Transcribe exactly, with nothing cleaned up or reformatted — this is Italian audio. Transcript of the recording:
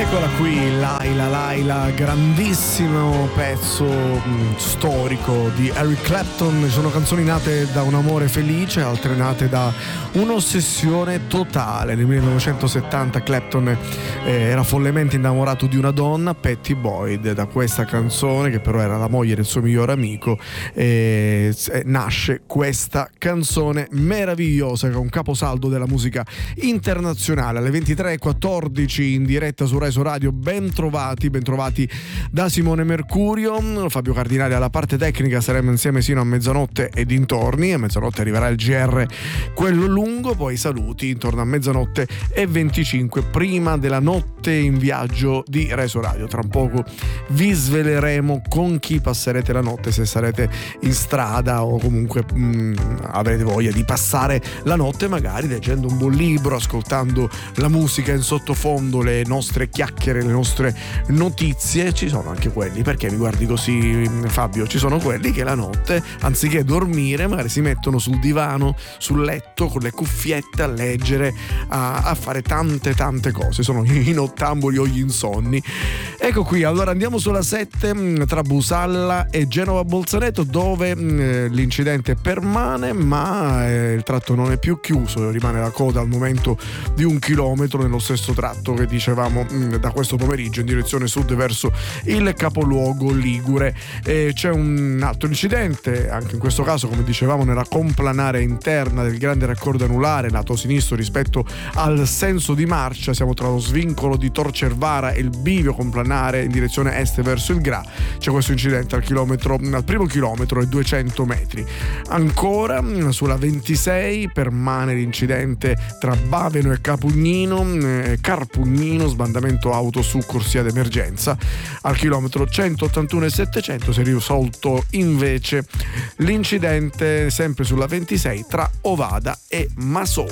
Eccola qui, Laila, Laila, grandissimo pezzo mh, storico di Eric Clapton. Sono canzoni nate da un amore felice, altre nate da un'ossessione totale. Nel millenovecentosettanta Clapton eh, era follemente innamorato di una donna, Pattie Boyd. Da questa canzone, che però era la moglie del suo migliore amico, eh, nasce questa canzone meravigliosa, che è un caposaldo della musica internazionale. Alle ventitré e quattordici in diretta su Reso Radio. Ben trovati, ben trovati da Simone Mercurio, Fabio Cardinali alla parte tecnica. Saremo insieme sino a mezzanotte e dintorni. A mezzanotte arriverà il G R, quello lungo, poi saluti intorno a mezzanotte e venticinque, prima della notte in viaggio di Reso Radio. Tra un poco vi sveleremo con chi passerete la notte, se sarete in strada o comunque mh, avrete voglia di passare la notte magari leggendo un buon libro, ascoltando la musica in sottofondo, le nostre chiacchiere, le nostre notizie. Ci sono anche quelli, perché mi guardi così Fabio, ci sono quelli che la notte, anziché dormire, magari si mettono sul divano, sul letto con le cuffiette a leggere, a, a fare tante tante cose. Sono i nottamboli o gli insonni. Ecco qui, allora andiamo sulla sette tra Busalla e Genova Bolzaneto, dove eh, l'incidente permane, ma eh, il tratto non è più chiuso, rimane la coda al momento di un chilometro nello stesso tratto che dicevamo mh, da questo pomeriggio in direzione sud verso il capoluogo ligure. E c'è un altro incidente, anche in questo caso come dicevamo nella complanare interna del grande raccordo anulare lato sinistro rispetto al senso di marcia. Siamo tra lo svincolo di Tor Cervara e il bivio complanare in direzione est verso il Gra. C'è questo incidente al chilometro, al primo chilometro e duecento metri. Ancora sulla ventisei permane l'incidente tra Baveno e Capugnino, eh, Carpugnino, sbandamento auto su corsia d'emergenza. Al chilometro centottantuno e settecento si è risolto invece l'incidente sempre sulla ventisei tra Ovada e Masone.